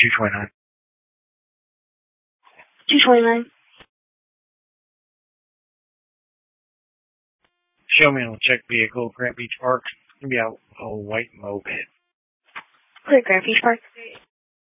229. 229. Show me on check vehicle, Grant Beach Park. It's going to be a white moped. Clear, Grant Beach Park.